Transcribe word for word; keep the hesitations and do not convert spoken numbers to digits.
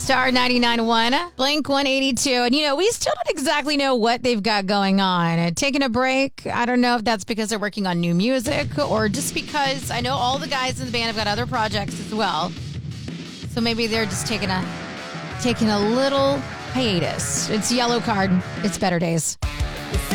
Star ninety-nine point one, Blink one eighty-two. And, you know, we still don't exactly know what they've got going on. Uh, taking a break, I don't know if that's because they're working on new music or just because I know all the guys in the band have got other projects as well. So maybe they're just taking a taking a little hiatus. It's Yellow Card. It's Better Days.